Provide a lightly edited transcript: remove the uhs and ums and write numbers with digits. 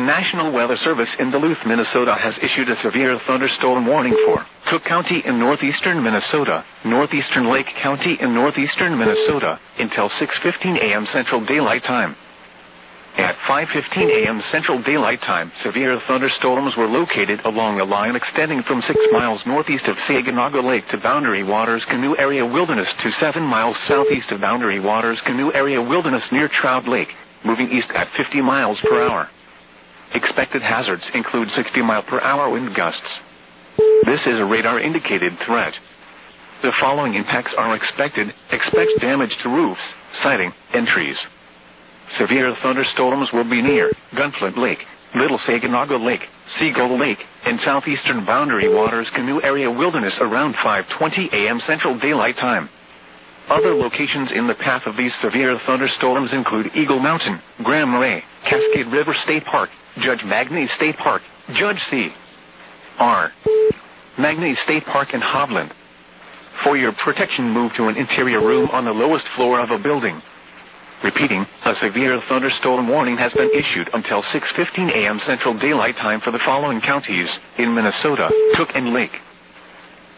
National Weather Service in Duluth, Minnesota has issued a severe thunderstorm warning for Cook County in northeastern Minnesota, northeastern Lake County in northeastern Minnesota, until 6:15 a.m. Central Daylight Time. At 5:15 a.m. Central Daylight Time, severe thunderstorms were located along a line extending from 6 miles northeast of Saginaw Lake to Boundary Waters Canoe Area Wilderness to 7 miles southeast of Boundary Waters Canoe Area Wilderness near Trout Lake, moving east at 50 miles per hour. Expected hazards include 60-mile-per-hour wind gusts. This is a radar-indicated threat. The following impacts are expected. Expect damage to roofs, siding, and trees. Severe thunderstorms will be near Gunflint Lake, Little Saginaw Lake, Seagull Lake, and southeastern Boundary Waters Canoe Area Wilderness around 5:20 a.m. Central Daylight Time. Other locations in the path of these severe thunderstorms include Eagle Mountain, Grand Marais, Cascade River State Park, Judge Magny State Park, Judge C.R. Magny State Park, and Hovland. For your protection, move to an interior room on the lowest floor of a building. Repeating, a severe thunderstorm warning has been issued until 6:15 a.m. Central Daylight Time for the following counties in Minnesota: Cook and Lake,